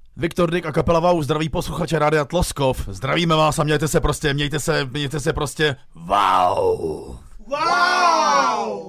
Viktor Dyk a kapela Wow zdraví posluchače Rádia Tloskov. Zdravíme vás a mějte se prostě wow! Wow!